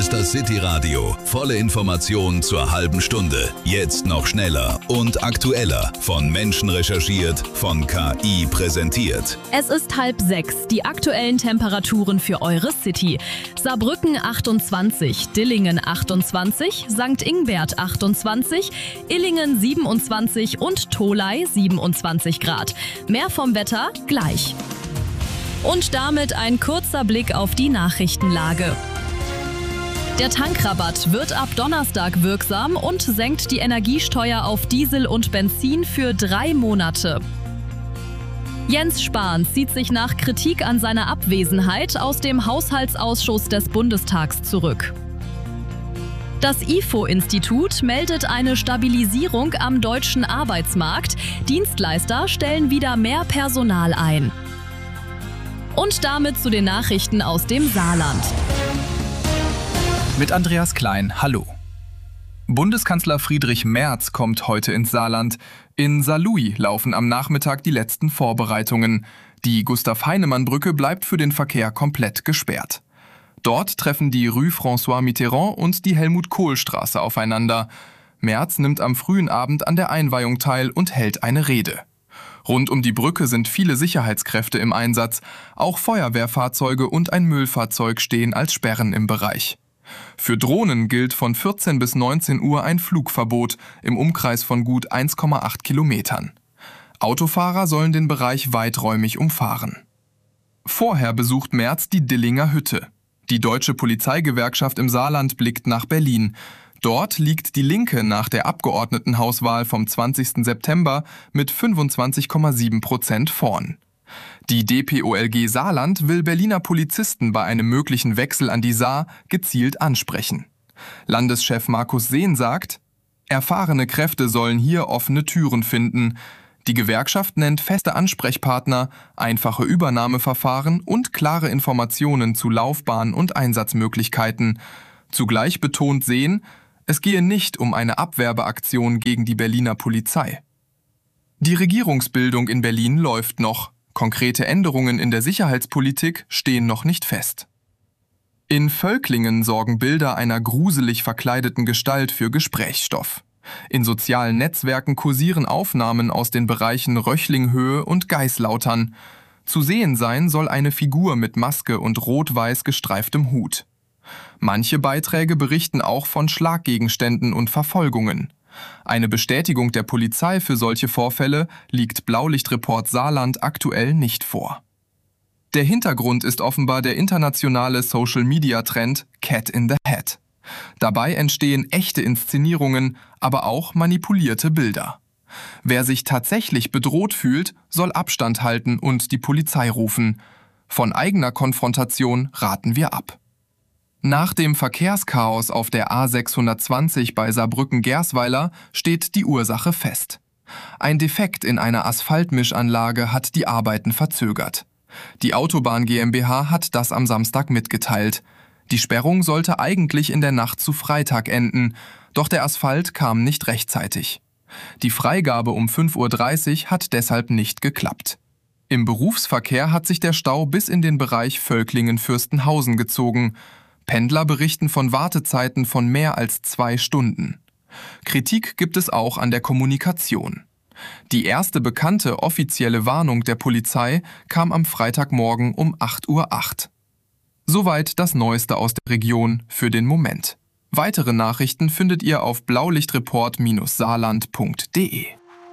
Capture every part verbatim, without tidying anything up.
ist das City Radio. Volle Informationen zur halben Stunde. Jetzt noch schneller und aktueller. Von Menschen recherchiert, von K I präsentiert. Es ist halb sechs. Die aktuellen Temperaturen für eure City. Saarbrücken achtundzwanzig, Dillingen achtundzwanzig, Sankt Ingbert achtundzwanzig, Illingen siebenundzwanzig und Tholey siebenundzwanzig Grad. Mehr vom Wetter gleich. Und damit ein kurzer Blick auf die Nachrichtenlage. Der Tankrabatt wird ab Donnerstag wirksam und senkt die Energiesteuer auf Diesel und Benzin für drei Monate. Jens Spahn zieht sich nach Kritik an seiner Abwesenheit aus dem Haushaltsausschuss des Bundestags zurück. Das I F O-Institut meldet eine Stabilisierung am deutschen Arbeitsmarkt. Dienstleister stellen wieder mehr Personal ein. Und damit zu den Nachrichten aus dem Saarland. Mit Andreas Klein, hallo. Bundeskanzler Friedrich Merz kommt heute ins Saarland. In Saarlouis laufen am Nachmittag die letzten Vorbereitungen. Die Gustav-Heinemann-Brücke bleibt für den Verkehr komplett gesperrt. Dort treffen die Rue François Mitterrand und die Helmut-Kohl-Straße aufeinander. Merz nimmt am frühen Abend an der Einweihung teil und hält eine Rede. Rund um die Brücke sind viele Sicherheitskräfte im Einsatz. Auch Feuerwehrfahrzeuge und ein Müllfahrzeug stehen als Sperren im Bereich. Für Drohnen gilt von vierzehn bis neunzehn Uhr ein Flugverbot im Umkreis von gut eins Komma acht Kilometern. Autofahrer sollen den Bereich weiträumig umfahren. Vorher besucht Merz die Dillinger Hütte. Die Deutsche Polizeigewerkschaft im Saarland blickt nach Berlin. Dort liegt die Linke nach der Abgeordnetenhauswahl vom zwanzigsten September mit fünfundzwanzig Komma sieben Prozent vorn. Die D P O L G Saarland will Berliner Polizisten bei einem möglichen Wechsel an die Saar gezielt ansprechen. Landeschef Markus Sehn sagt, erfahrene Kräfte sollen hier offene Türen finden. Die Gewerkschaft nennt feste Ansprechpartner, einfache Übernahmeverfahren und klare Informationen zu Laufbahn und Einsatzmöglichkeiten. Zugleich betont Sehn, es gehe nicht um eine Abwerbeaktion gegen die Berliner Polizei. Die Regierungsbildung in Berlin läuft noch. Konkrete Änderungen in der Sicherheitspolitik stehen noch nicht fest. In Völklingen sorgen Bilder einer gruselig verkleideten Gestalt für Gesprächsstoff. In sozialen Netzwerken kursieren Aufnahmen aus den Bereichen Röchlinghöhe und Geislautern. Zu sehen sein soll eine Figur mit Maske und rot-weiß gestreiftem Hut. Manche Beiträge berichten auch von Schlaggegenständen und Verfolgungen. Eine Bestätigung der Polizei für solche Vorfälle liegt Blaulichtreport Saarland aktuell nicht vor. Der Hintergrund ist offenbar der internationale Social-Media-Trend Cat in the Hat. Dabei entstehen echte Inszenierungen, aber auch manipulierte Bilder. Wer sich tatsächlich bedroht fühlt, soll Abstand halten und die Polizei rufen. Von eigener Konfrontation raten wir ab. Nach dem Verkehrschaos auf der A sechshundertzwanzig bei Saarbrücken-Gersweiler steht die Ursache fest. Ein Defekt in einer Asphaltmischanlage hat die Arbeiten verzögert. Die Autobahn GmbH hat das am Samstag mitgeteilt. Die Sperrung sollte eigentlich in der Nacht zu Freitag enden, doch der Asphalt kam nicht rechtzeitig. Die Freigabe um fünf Uhr dreißig hat deshalb nicht geklappt. Im Berufsverkehr hat sich der Stau bis in den Bereich Völklingen-Fürstenhausen gezogen. Pendler berichten von Wartezeiten von mehr als zwei Stunden. Kritik gibt es auch an der Kommunikation. Die erste bekannte offizielle Warnung der Polizei kam am Freitagmorgen um acht Uhr acht. Soweit das Neueste aus der Region für den Moment. Weitere Nachrichten findet ihr auf blaulichtreport Bindestrich saarland Punkt de.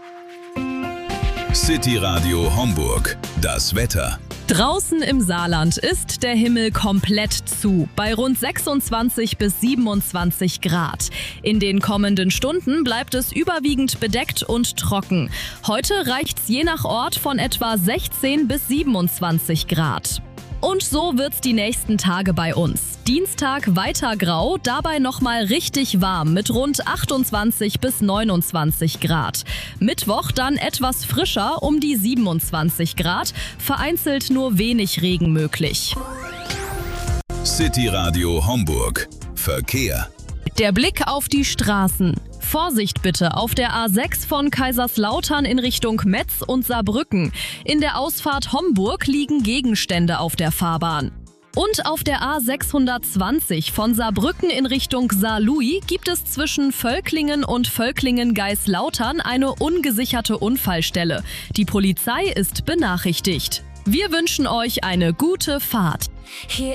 City Radio Homburg. Das Wetter. Draußen im Saarland ist der Himmel komplett zu, bei rund sechsundzwanzig bis siebenundzwanzig Grad. In den kommenden Stunden bleibt es überwiegend bedeckt und trocken. Heute reicht's je nach Ort von etwa sechzehn bis siebenundzwanzig Grad. Und so wird's die nächsten Tage bei uns. Dienstag weiter grau, dabei nochmal richtig warm mit rund achtundzwanzig bis neunundzwanzig Grad. Mittwoch dann etwas frischer, um die siebenundzwanzig Grad, vereinzelt nur wenig Regen möglich. City Radio Homburg. Verkehr. Der Blick auf die Straßen. Vorsicht bitte auf der A sechs von Kaiserslautern in Richtung Metz und Saarbrücken. In der Ausfahrt Homburg liegen Gegenstände auf der Fahrbahn. Und auf der A sechshundertzwanzig von Saarbrücken in Richtung Saarlouis gibt es zwischen Völklingen und Völklingen-Geislautern eine ungesicherte Unfallstelle. Die Polizei ist benachrichtigt. Wir wünschen euch eine gute Fahrt.